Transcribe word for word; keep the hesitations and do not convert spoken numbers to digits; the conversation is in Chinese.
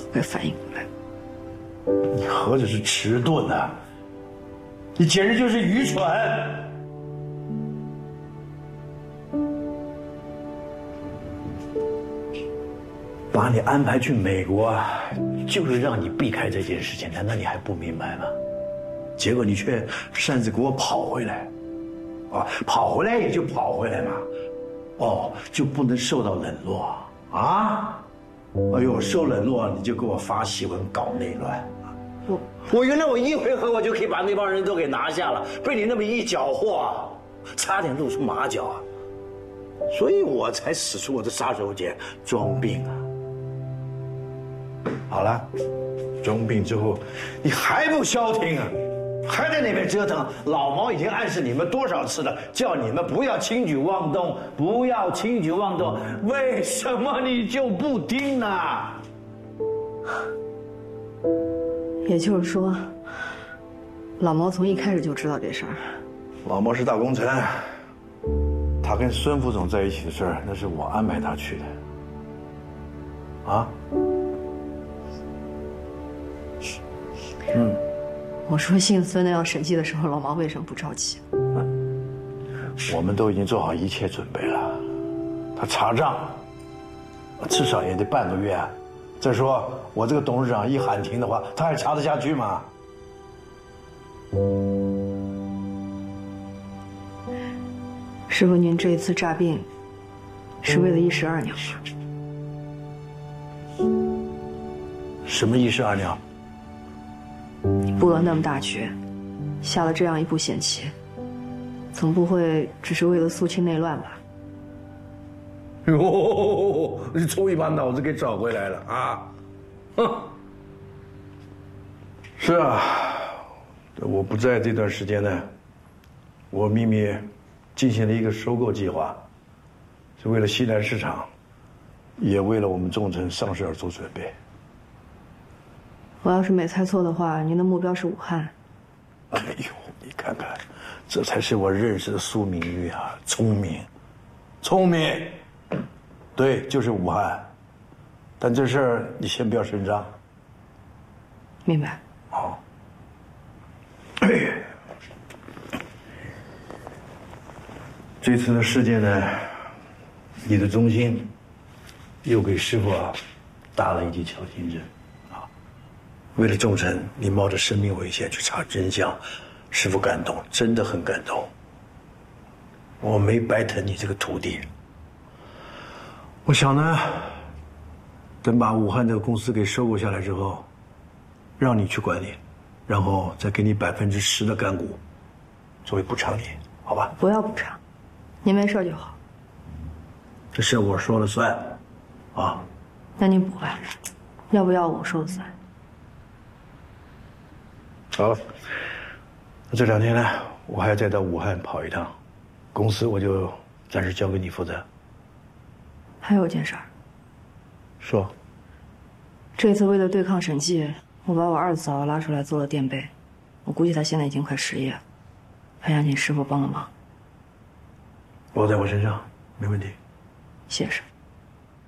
会反应过来。 你何止是迟钝呢、啊，你简直就是愚蠢！把你安排去美国，就是让你避开这件事情，难道你还不明白吗？结果你却擅自给我跑回来，啊，跑回来也就跑回来嘛，哦，就不能受到冷落啊？哎呦，受冷落你就给我发檄文搞内乱。我我原来我一回合我就可以把那帮人都给拿下了，被你那么一搅和，差点露出马脚啊！所以我才使出我的杀手锏，装病啊！好了，装病之后，你还不消停啊？还在那边折腾？老毛已经暗示你们多少次了，叫你们不要轻举妄动，不要轻举妄动，为什么你就不听呢？ 也就是说，老毛从一开始就知道这事儿。 老毛是大功臣，他跟孙副总在一起的事儿，那是我安排他去的。啊？嗯。 我说姓孙的要审计的时候，老毛为什么不着急？ 我们都已经做好一切准备了。他查账，至少也得半个月。再说我这个董事长一喊停的话，他还查得下去吗？ 师傅，您这一次诈病，是为了一石二鸟吗？ 什么一石二鸟？ 你布了那么大局，下了这样一步险棋，总不会只是为了肃清内乱吧？ 哟，你终于把脑子给找回来了啊！哼，是啊，我不在这段时间呢，我秘密进行了一个收购计划，是为了西南市场，也为了我们众诚上市而做准备。 我要是没猜错的话，您的目标是武汉。 哎呦，你看看，这才是我认识的苏明玉啊，聪明，聪明，对，就是武汉。但这事儿你先不要声张。 明白。 好。这次的事件呢，你的忠心又给师傅啊打了一剂强心针。为了众诚，你冒着生命危险去查真相，师父感动，真的很感动。我没白疼你这个徒弟。我想呢，等把武汉这个公司给收购下来之后，让你去管理，然后再给你百分之十的干股，作为补偿你，好吧？ 不要补偿，您没事就好。 这事我说了算，啊？ 那您补吧，要不要我说了算。 好了，那这两天呢，我还要再到武汉跑一趟，公司我就暂时交给你负责。 还有一件事儿。 说。 这次为了对抗审计，我把我二嫂拉出来做了垫背，我估计她现在已经快失业了，还想请师傅帮个忙。 包在我身上，没问题。 谢师傅。